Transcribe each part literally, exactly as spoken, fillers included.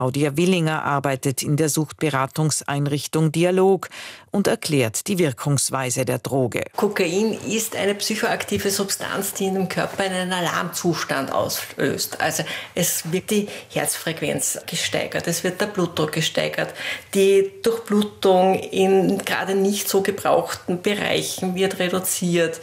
Claudia Willinger arbeitet in der Suchtberatungseinrichtung Dialog und erklärt die Wirkungsweise der Droge. Kokain ist eine psychoaktive Substanz, die in dem Körper einen Alarmzustand auslöst. Also es wird die Herzfrequenz gesteigert, es wird der Blutdruck gesteigert, die Durchblutung in gerade nicht so gebrauchten Bereichen wird reduziert.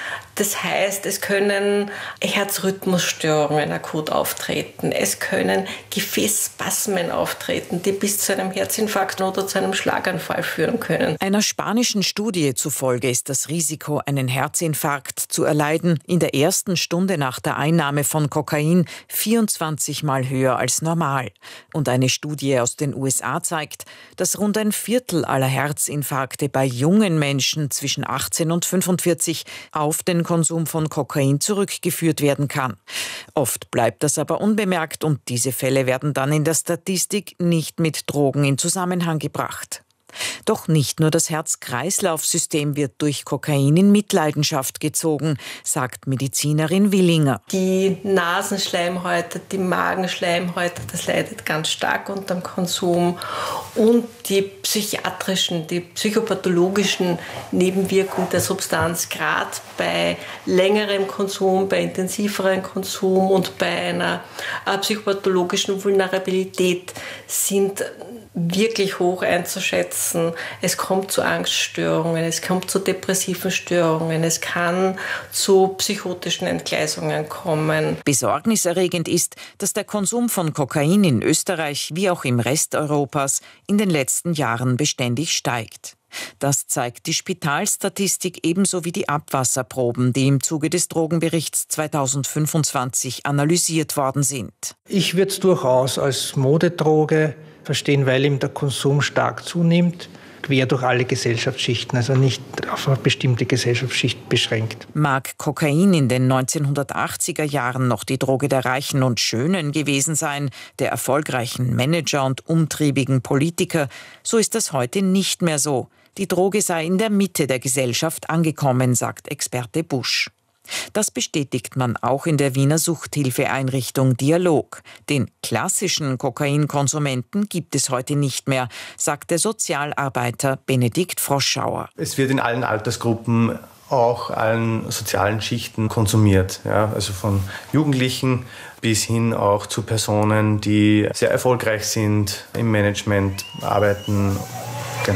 Das heißt, es können Herzrhythmusstörungen akut auftreten, es können Gefäßspasmen auftreten, die bis zu einem Herzinfarkt oder zu einem Schlaganfall führen können. Einer spanischen Studie zufolge ist das Risiko, einen Herzinfarkt zu erleiden, in der ersten Stunde nach der Einnahme von Kokain vierundzwanzig Mal höher als normal. Und eine Studie aus den U S A zeigt, dass rund ein Viertel aller Herzinfarkte bei jungen Menschen zwischen achtzehn und fünfundvierzig auf den Konsum von Kokain zurückgeführt werden kann. Oft bleibt das aber unbemerkt und diese Fälle werden dann in der Statistik nicht mit Drogen in Zusammenhang gebracht. Doch nicht nur das Herz-Kreislauf-System wird durch Kokain in Mitleidenschaft gezogen, sagt Medizinerin Willinger. Die Nasenschleimhäute, die Magenschleimhäute, das leidet ganz stark unter dem Konsum. Und die psychiatrischen, die psychopathologischen Nebenwirkungen der Substanz, gerade bei längerem Konsum, bei intensiverem Konsum und bei einer äh, psychopathologischen Vulnerabilität sind wirklich hoch einzuschätzen. Es kommt zu Angststörungen, es kommt zu depressiven Störungen, es kann zu psychotischen Entgleisungen kommen. Besorgniserregend ist, dass der Konsum von Kokain in Österreich wie auch im Rest Europas in den letzten Jahren beständig steigt. Das zeigt die Spitalstatistik ebenso wie die Abwasserproben, die im Zuge des Drogenberichts zweitausendfünfundzwanzig analysiert worden sind. Ich würde es durchaus als Modedroge verstehen, weil ihm der Konsum stark zunimmt, quer durch alle Gesellschaftsschichten, also nicht auf eine bestimmte Gesellschaftsschicht beschränkt. Mag Kokain in den neunzehnhundertachtziger Jahren noch die Droge der Reichen und Schönen gewesen sein, der erfolgreichen Manager und umtriebigen Politiker, so ist das heute nicht mehr so. Die Droge sei in der Mitte der Gesellschaft angekommen, sagt Experte Busch. Das bestätigt man auch in der Wiener Suchthilfeeinrichtung Dialog. Den klassischen Kokainkonsumenten gibt es heute nicht mehr, sagt der Sozialarbeiter Benedikt Froschauer. Es wird in allen Altersgruppen, auch allen sozialen Schichten konsumiert. Ja, also von Jugendlichen bis hin auch zu Personen, die sehr erfolgreich sind, im Management arbeiten. Genau.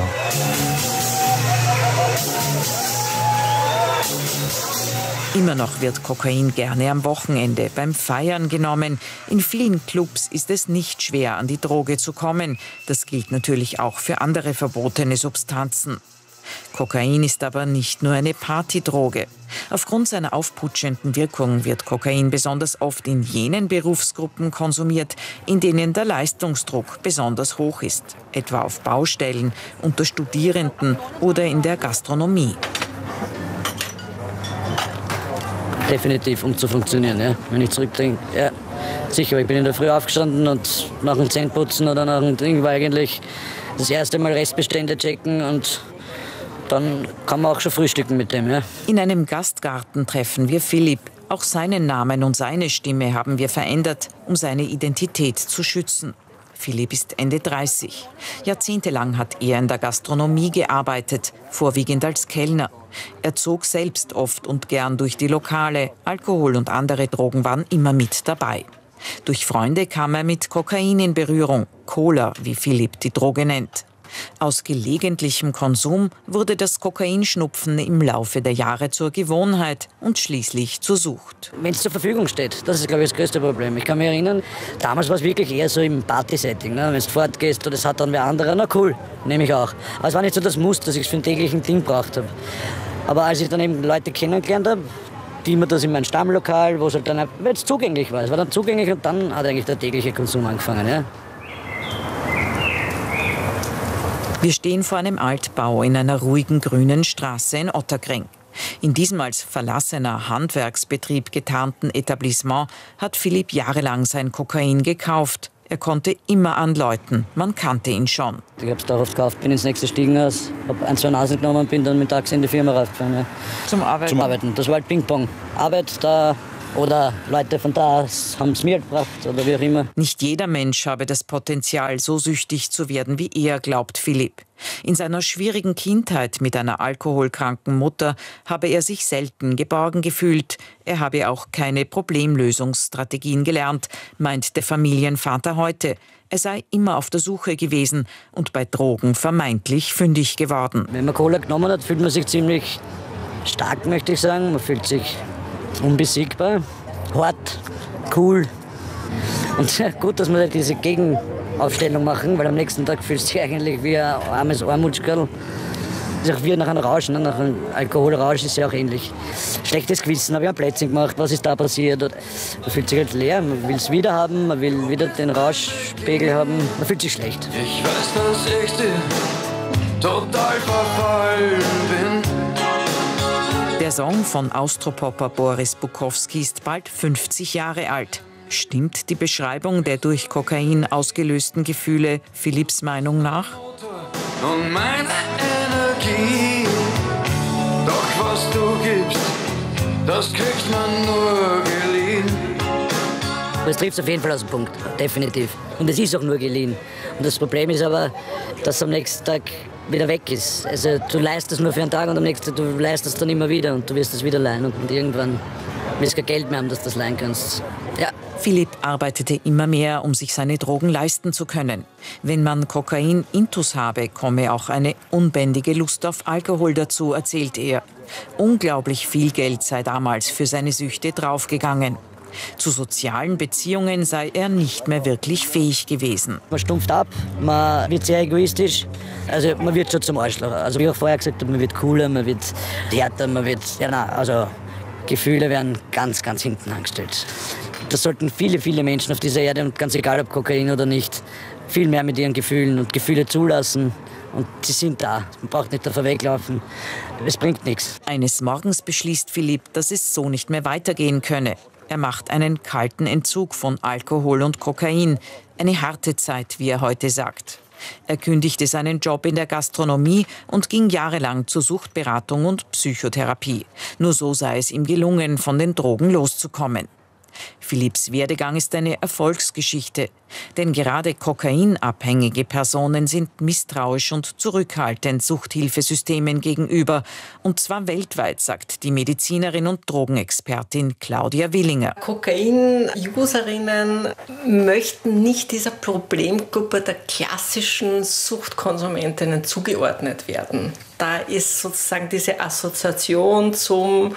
Immer noch wird Kokain gerne am Wochenende beim Feiern genommen. In vielen Clubs ist es nicht schwer, an die Droge zu kommen. Das gilt natürlich auch für andere verbotene Substanzen. Kokain ist aber nicht nur eine Partydroge. Aufgrund seiner aufputschenden Wirkung wird Kokain besonders oft in jenen Berufsgruppen konsumiert, in denen der Leistungsdruck besonders hoch ist, etwa auf Baustellen, unter Studierenden oder in der Gastronomie. Definitiv, um zu funktionieren, ja. Wenn ich zurückdenke, ja, sicher, ich bin in der Früh aufgestanden und nach dem Zähneputzen oder nach dem Ding war eigentlich das erste Mal Restbestände checken und dann kann man auch schon frühstücken mit dem, ja. In einem Gastgarten treffen wir Philipp. Auch seinen Namen und seine Stimme haben wir verändert, um seine Identität zu schützen. Philipp ist Ende dreißig. Jahrzehntelang hat er in der Gastronomie gearbeitet, vorwiegend als Kellner. Er zog selbst oft und gern durch die Lokale. Alkohol und andere Drogen waren immer mit dabei. Durch Freunde kam er mit Kokain in Berührung, Cola, wie Philipp die Droge nennt. Aus gelegentlichem Konsum wurde das Kokainschnupfen im Laufe der Jahre zur Gewohnheit und schließlich zur Sucht. Wenn es zur Verfügung steht, das ist, glaube ich, das größte Problem. Ich kann mich erinnern, damals war es wirklich eher so im Party-Setting. Ne? Wenn du fortgehst oder es hat dann wer anderer, na cool, nehme ich auch. Aber es war nicht so das Muss, dass ich es für einen täglichen Ding braucht habe. Aber als ich dann eben Leute kennengelernt habe, die mir das in meinem Stammlokal, wo es halt dann weil es zugänglich war. Es war dann zugänglich und dann hat eigentlich der tägliche Konsum angefangen. Ja? Wir stehen vor einem Altbau in einer ruhigen grünen Straße in Otterkring. In diesem als verlassener Handwerksbetrieb getarnten Etablissement hat Philipp jahrelang sein Kokain gekauft. Er konnte immer anläuten, man kannte ihn schon. Ich habe es darauf gekauft, bin ins nächste Stiegenhaus, habe ein, zwei Nasen genommen und bin dann mit Taxi in die Firma raufgefahren. Ja. Zum Arbeiten? Zum Arbeiten. Das war halt Ping-Pong. Arbeit, da Oder Leute von da haben es mir gebracht oder wie auch immer. Nicht jeder Mensch habe das Potenzial, so süchtig zu werden wie er, glaubt Philipp. In seiner schwierigen Kindheit mit einer alkoholkranken Mutter habe er sich selten geborgen gefühlt. Er habe auch keine Problemlösungsstrategien gelernt, meint der Familienvater heute. Er sei immer auf der Suche gewesen und bei Drogen vermeintlich fündig geworden. Wenn man Cola genommen hat, fühlt man sich ziemlich stark, möchte ich sagen. Man fühlt sich unbesiegbar, hart, cool. Und gut, dass wir diese Gegenaufstellung machen, weil am nächsten Tag fühlst du dich eigentlich wie ein armes Armutskerl. Das ist auch wie nach einem Rausch, ne? Nach einem Alkoholrausch ist ja auch ähnlich. Schlechtes Gewissen, habe ich ein Plätzchen gemacht, was ist da passiert? Und man fühlt sich halt leer, man will es wieder haben, man will wieder den Rauschpegel haben, man fühlt sich schlecht. Ich weiß, dass ich dir total verfallen bin. Der Song von Austropopper Boris Bukowski ist bald fünfzig Jahre alt. Stimmt die Beschreibung der durch Kokain ausgelösten Gefühle Philipps Meinung nach? Und meine Energie, doch was du gibst, das kriegt man nur geliehen. Es trifft auf jeden Fall aus dem Punkt, definitiv. Und es ist auch nur geliehen. Und das Problem ist aber, dass es am nächsten Tag wieder weg ist. Also du leihst es nur für einen Tag und am nächsten Tag du leihst es dann immer wieder und du wirst es wieder leihen. Und, und irgendwann willst du kein Geld mehr haben, dass du das leihen kannst. Ja. Philipp arbeitete immer mehr, um sich seine Drogen leisten zu können. Wenn man Kokain-Intus habe, komme auch eine unbändige Lust auf Alkohol dazu, erzählt er. Unglaublich viel Geld sei damals für seine Süchte draufgegangen. Zu sozialen Beziehungen sei er nicht mehr wirklich fähig gewesen. Man stumpft ab, man wird sehr egoistisch, also man wird schon zum Arschloch. Also wie ich auch vorher gesagt habe, man wird cooler, man wird härter, man wird, ja na, also Gefühle werden ganz, ganz hinten angestellt. Das sollten viele, viele Menschen auf dieser Erde, und ganz egal ob Kokain oder nicht, viel mehr mit ihren Gefühlen und Gefühle zulassen. Und sie sind da. Man braucht nicht davor weglaufen. Es bringt nichts. Eines Morgens beschließt Philipp, dass es so nicht mehr weitergehen könne. Er macht einen kalten Entzug von Alkohol und Kokain. Eine harte Zeit, wie er heute sagt. Er kündigte seinen Job in der Gastronomie und ging jahrelang zur Suchtberatung und Psychotherapie. Nur so sei es ihm gelungen, von den Drogen loszukommen. Philipps Werdegang ist eine Erfolgsgeschichte. Denn gerade kokainabhängige Personen sind misstrauisch und zurückhaltend Suchthilfesystemen gegenüber. Und zwar weltweit, sagt die Medizinerin und Drogenexpertin Claudia Willinger. Kokain-Userinnen möchten nicht dieser Problemgruppe der klassischen Suchtkonsumentinnen zugeordnet werden. Da ist sozusagen diese Assoziation zum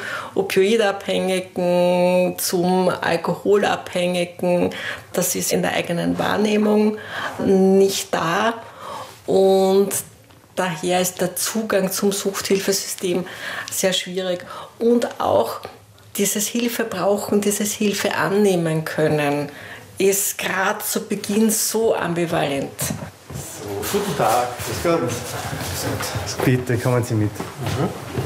Opioidabhängigen, zum Alkoholabhängigen, das ist in der eigenen Wahrnehmung nicht da. Und daher ist der Zugang zum Suchthilfesystem sehr schwierig. Und auch dieses Hilfe brauchen, dieses Hilfe annehmen können, ist gerade zu Beginn so ambivalent. So, guten Tag, grüß Gott. Bitte, kommen Sie mit. Mhm.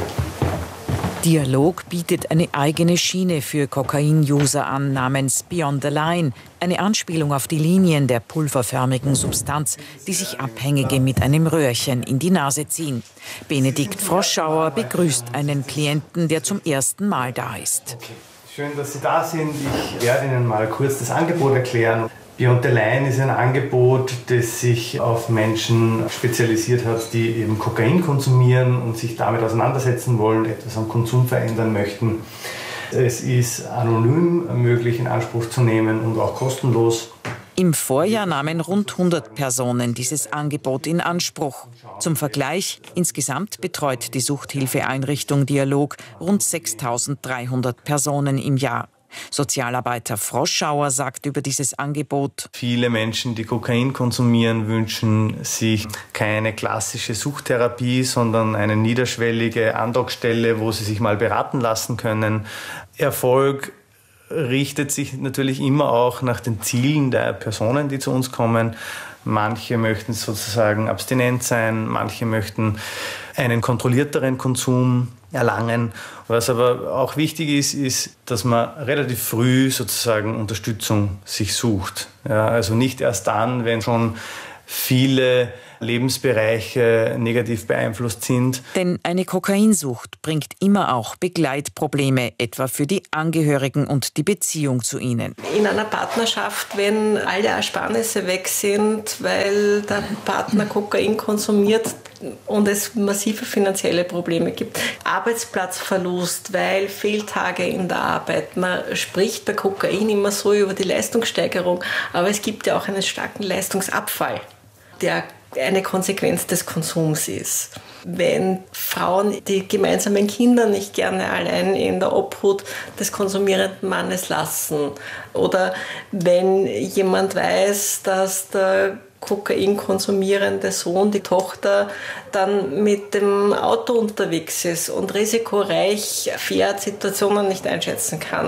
Dialog bietet eine eigene Schiene für Kokain-User an, namens Beyond the Line, eine Anspielung auf die Linien der pulverförmigen Substanz, die sich Abhängige mit einem Röhrchen in die Nase ziehen. Benedikt Froschauer begrüßt einen Klienten, der zum ersten Mal da ist. Okay. Schön, dass Sie da sind. Ich werde Ihnen mal kurz das Angebot erklären. Beyond the Line ist ein Angebot, das sich auf Menschen spezialisiert hat, die eben Kokain konsumieren und sich damit auseinandersetzen wollen, etwas am Konsum verändern möchten. Es ist anonym möglich in Anspruch zu nehmen und auch kostenlos. Im Vorjahr nahmen rund hundert Personen dieses Angebot in Anspruch. Zum Vergleich, insgesamt betreut die Suchthilfeeinrichtung Dialog rund sechstausenddreihundert Personen im Jahr. Sozialarbeiter Froschauer sagt über dieses Angebot: Viele Menschen, die Kokain konsumieren, wünschen sich keine klassische Suchttherapie, sondern eine niederschwellige Andockstelle, wo sie sich mal beraten lassen können. Erfolg richtet sich natürlich immer auch nach den Zielen der Personen, die zu uns kommen. Manche möchten sozusagen abstinent sein, manche möchten einen kontrollierteren Konsum erlangen. Was aber auch wichtig ist, ist, dass man relativ früh sozusagen Unterstützung sich sucht. Ja, also nicht erst dann, wenn schon viele Lebensbereiche negativ beeinflusst sind. Denn eine Kokainsucht bringt immer auch Begleitprobleme, etwa für die Angehörigen und die Beziehung zu ihnen. In einer Partnerschaft, wenn alle Ersparnisse weg sind, weil der Partner Kokain konsumiert und es massive finanzielle Probleme gibt, Arbeitsplatzverlust, weil Fehltage in der Arbeit, man spricht bei Kokain immer so über die Leistungssteigerung, aber es gibt ja auch einen starken Leistungsabfall, der eine Konsequenz des Konsums ist. Wenn Frauen die gemeinsamen Kinder nicht gerne allein in der Obhut des konsumierenden Mannes lassen oder wenn jemand weiß, dass der Kokain konsumierende Sohn, die Tochter, dann mit dem Auto unterwegs ist und risikoreich fährt, Situationen nicht einschätzen kann.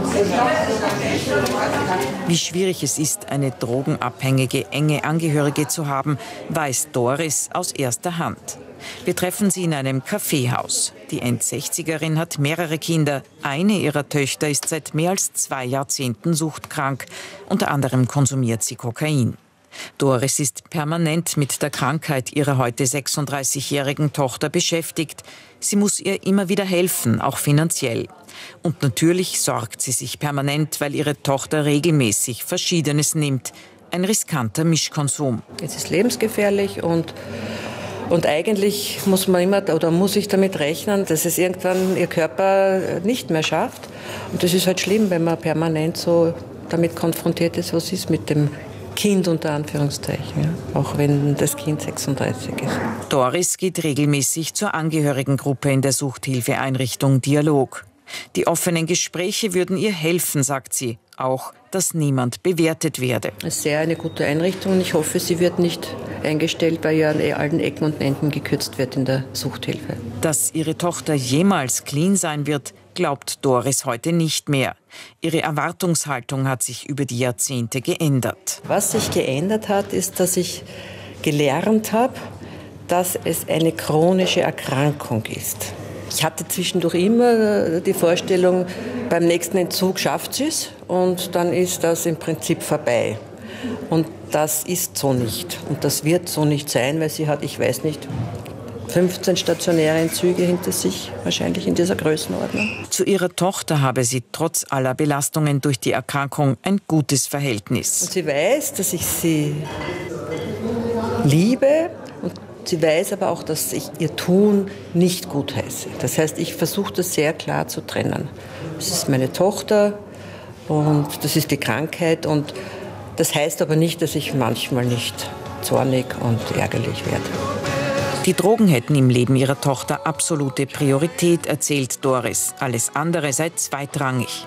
Wie schwierig es ist, eine drogenabhängige, enge Angehörige zu haben, weiß Doris aus erster Hand. Wir treffen sie in einem Kaffeehaus. Die Endsechzigerin hat mehrere Kinder. Eine ihrer Töchter ist seit mehr als zwei Jahrzehnten suchtkrank. Unter anderem konsumiert sie Kokain. Doris ist permanent mit der Krankheit ihrer heute sechsunddreißigjährigen Tochter beschäftigt. Sie muss ihr immer wieder helfen, auch finanziell. Und natürlich sorgt sie sich permanent, weil ihre Tochter regelmäßig Verschiedenes nimmt. Ein riskanter Mischkonsum. Es ist lebensgefährlich und Und eigentlich muss man immer oder muss ich damit rechnen, dass es irgendwann ihr Körper nicht mehr schafft. Und das ist halt schlimm, wenn man permanent so damit konfrontiert ist, was ist mit dem Kind unter Anführungszeichen, ja? Auch wenn das Kind sechsunddreißig ist. Doris geht regelmäßig zur Angehörigengruppe in der Suchthilfeeinrichtung Dialog. Die offenen Gespräche würden ihr helfen, sagt sie. Auch, dass niemand bewertet werde. Es ist sehr eine gute Einrichtung und ich hoffe, sie wird nicht eingestellt, weil ja an allen Ecken und Enden gekürzt wird in der Suchthilfe. Dass ihre Tochter jemals clean sein wird, glaubt Doris heute nicht mehr. Ihre Erwartungshaltung hat sich über die Jahrzehnte geändert. Was sich geändert hat, ist, dass ich gelernt habe, dass es eine chronische Erkrankung ist. Ich hatte zwischendurch immer die Vorstellung, beim nächsten Entzug schafft sie es und dann ist das im Prinzip vorbei. Und das ist so nicht. Und das wird so nicht sein, weil sie hat, ich weiß nicht, fünfzehn stationäre Entzüge hinter sich, wahrscheinlich in dieser Größenordnung. Zu ihrer Tochter habe sie trotz aller Belastungen durch die Erkrankung ein gutes Verhältnis. Und sie weiß, dass ich sie liebe. Und sie weiß aber auch, dass ich ihr Tun nicht gutheiße. Das heißt, ich versuche das sehr klar zu trennen. Das ist meine Tochter und das ist die Krankheit. Und das heißt aber nicht, dass ich manchmal nicht zornig und ärgerlich werde. Die Drogen hätten im Leben ihrer Tochter absolute Priorität, erzählt Doris. Alles andere sei zweitrangig.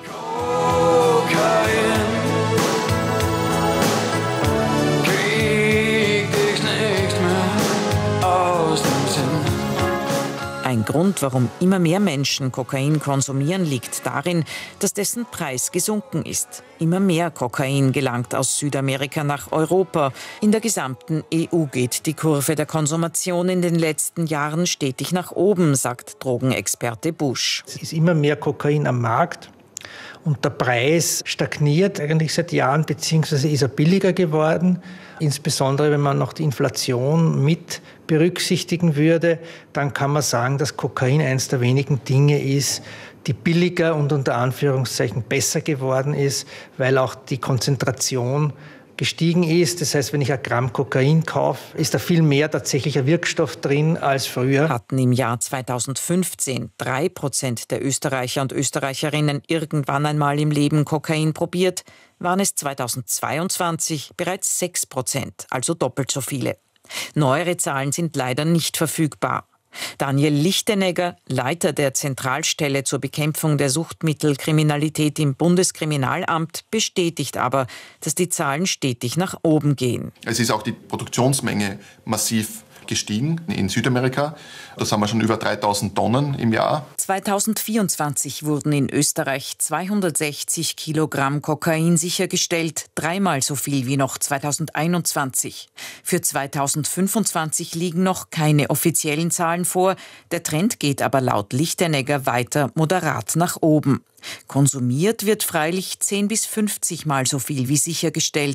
Ein Grund, warum immer mehr Menschen Kokain konsumieren, liegt darin, dass dessen Preis gesunken ist. Immer mehr Kokain gelangt aus Südamerika nach Europa. In der gesamten E U geht die Kurve der Konsumation in den letzten Jahren stetig nach oben, sagt Drogenexperte Busch. Es ist immer mehr Kokain am Markt. Und der Preis stagniert eigentlich seit Jahren, beziehungsweise ist er billiger geworden. Insbesondere, wenn man noch die Inflation mit berücksichtigen würde, dann kann man sagen, dass Kokain eines der wenigen Dinge ist, die billiger und unter Anführungszeichen besser geworden ist, weil auch die Konzentration gestiegen ist. Das heißt, wenn ich ein Gramm Kokain kaufe, ist da viel mehr tatsächlicher Wirkstoff drin als früher. Hatten im Jahr zweitausendfünfzehn drei Prozent der Österreicher und Österreicherinnen irgendwann einmal im Leben Kokain probiert, waren es zweitausendzweiundzwanzig bereits sechs Prozent, also doppelt so viele. Neuere Zahlen sind leider nicht verfügbar. Daniel Lichtenegger, Leiter der Zentralstelle zur Bekämpfung der Suchtmittelkriminalität im Bundeskriminalamt, bestätigt aber, dass die Zahlen stetig nach oben gehen. Es ist auch die Produktionsmenge massiv gestiegen in Südamerika. Da sind wir schon über dreitausend Tonnen im Jahr. zweitausendvierundzwanzig wurden in Österreich zweihundertsechzig Kilogramm Kokain sichergestellt, dreimal so viel wie noch zweitausendeinundzwanzig. Für zweitausendfünfundzwanzig liegen noch keine offiziellen Zahlen vor. Der Trend geht aber laut Lichtenegger weiter moderat nach oben. Konsumiert wird freilich zehn bis fünfzig Mal so viel wie sichergestellt.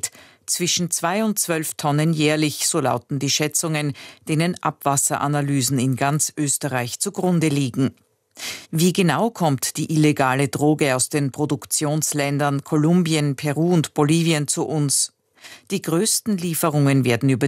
Zwischen zwei und zwölf Tonnen jährlich, so lauten die Schätzungen, denen Abwasseranalysen in ganz Österreich zugrunde liegen. Wie genau kommt die illegale Droge aus den Produktionsländern Kolumbien, Peru und Bolivien zu uns? Die größten Lieferungen werden über